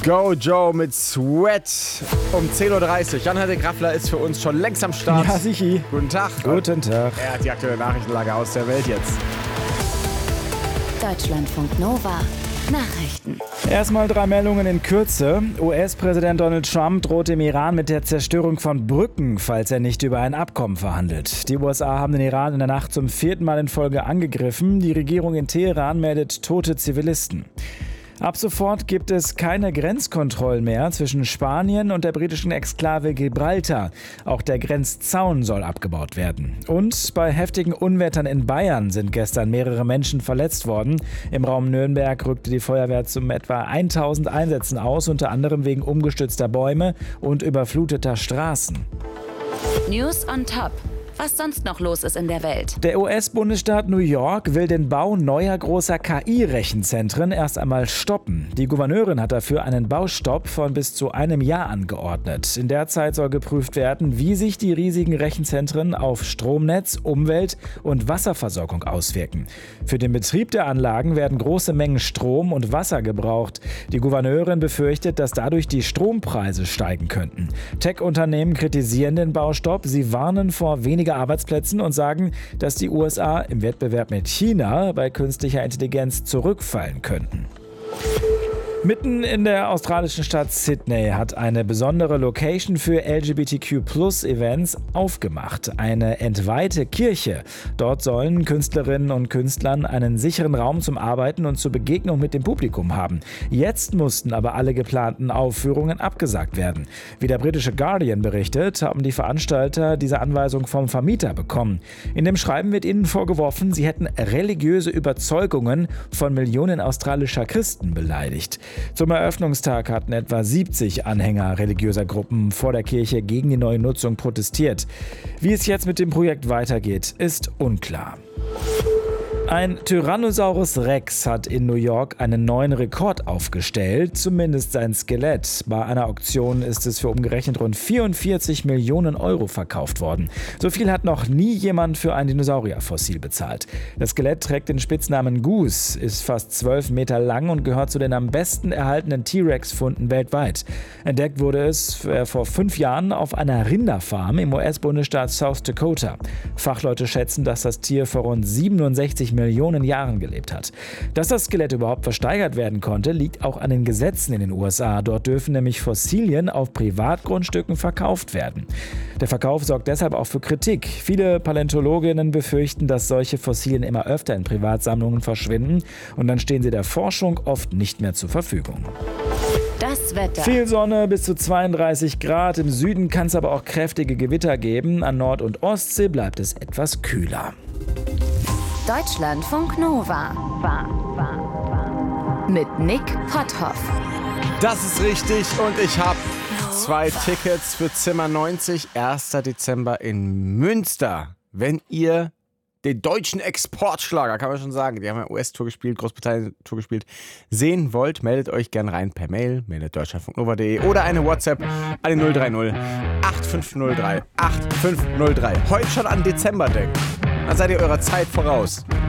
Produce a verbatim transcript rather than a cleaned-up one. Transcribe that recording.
Go Joe mit Sweat um zehn Uhr dreißig. Jan-Henrik Raffler ist für uns schon längst am Start. Ja, sichi. Guten Tag. Guten Tag. Er hat die aktuelle Nachrichtenlage aus der Welt jetzt. Deutschlandfunk Nova. Nachrichten. Erstmal drei Meldungen in Kürze. U S-Präsident Donald Trump droht dem Iran mit der Zerstörung von Brücken, falls er nicht über ein Abkommen verhandelt. Die U S A haben den Iran in der Nacht zum vierten Mal in Folge angegriffen. Die Regierung in Teheran meldet tote Zivilisten. Ab sofort gibt es keine Grenzkontrollen mehr zwischen Spanien und der britischen Exklave Gibraltar. Auch der Grenzzaun soll abgebaut werden. Und bei heftigen Unwettern in Bayern sind gestern mehrere Menschen verletzt worden. Im Raum Nürnberg rückte die Feuerwehr zum etwa tausend Einsätzen aus, unter anderem wegen umgestürzter Bäume und überfluteter Straßen. News on Top. Was sonst noch los ist in der Welt. Der U S-Bundesstaat New York will den Bau neuer großer K I-Rechenzentren erst einmal stoppen. Die Gouverneurin hat dafür einen Baustopp von bis zu einem Jahr angeordnet. In der Zeit soll geprüft werden, wie sich die riesigen Rechenzentren auf Stromnetz, Umwelt und Wasserversorgung auswirken. Für den Betrieb der Anlagen werden große Mengen Strom und Wasser gebraucht. Die Gouverneurin befürchtet, dass dadurch die Strompreise steigen könnten. Tech-Unternehmen kritisieren den Baustopp. Sie warnen vor weniger Arbeitsplätzen und sagen, dass die U S A im Wettbewerb mit China bei künstlicher Intelligenz zurückfallen könnten. Mitten in der australischen Stadt Sydney hat eine besondere Location für L G B T Q Plus Events aufgemacht. Eine entweihte Kirche. Dort sollen Künstlerinnen und Künstlern einen sicheren Raum zum Arbeiten und zur Begegnung mit dem Publikum haben. Jetzt mussten aber alle geplanten Aufführungen abgesagt werden. Wie der britische Guardian berichtet, haben die Veranstalter diese Anweisung vom Vermieter bekommen. In dem Schreiben wird ihnen vorgeworfen, sie hätten religiöse Überzeugungen von Millionen australischer Christen beleidigt. Zum Eröffnungstag hatten etwa siebzig Anhänger religiöser Gruppen vor der Kirche gegen die neue Nutzung protestiert. Wie es jetzt mit dem Projekt weitergeht, ist unklar. Ein Tyrannosaurus Rex hat in New York einen neuen Rekord aufgestellt, zumindest sein Skelett. Bei einer Auktion ist es für umgerechnet rund vierundvierzig Millionen Euro verkauft worden. So viel hat noch nie jemand für ein Dinosaurierfossil bezahlt. Das Skelett trägt den Spitznamen Goose, ist fast zwölf Meter lang und gehört zu den am besten erhaltenen T-Rex-Funden weltweit. Entdeckt wurde es vor fünf Jahren auf einer Rinderfarm im U S-Bundesstaat South Dakota. Fachleute schätzen, dass das Tier vor rund siebenundsechzig Millionen Jahren gelebt hat. Dass das Skelett überhaupt versteigert werden konnte, liegt auch an den Gesetzen in den U S A. Dort dürfen nämlich Fossilien auf Privatgrundstücken verkauft werden. Der Verkauf sorgt deshalb auch für Kritik. Viele Paläontologinnen befürchten, dass solche Fossilien immer öfter in Privatsammlungen verschwinden und dann stehen sie der Forschung oft nicht mehr zur Verfügung. Das Wetter. Viel Sonne, bis zu zweiunddreißig Grad. Im Süden kann es aber auch kräftige Gewitter geben. An Nord- und Ostsee bleibt es etwas kühler. Deutschlandfunk Nova. War, war, war. Mit Nick Potthoff. Das ist richtig und ich habe zwei Tickets für Zimmer neunzig, erster Dezember in Münster. Wenn ihr den deutschen Exportschlager, kann man schon sagen, die haben ja U S-Tour gespielt, Großbritannien-Tour gespielt, sehen wollt, meldet euch gerne rein per Mail, meldet deutschlandfunk nova punkt de oder eine WhatsApp an den null drei null acht fünf null drei acht fünf null drei. Heute schon an Dezember denken. Dann seid ihr eurer Zeit voraus.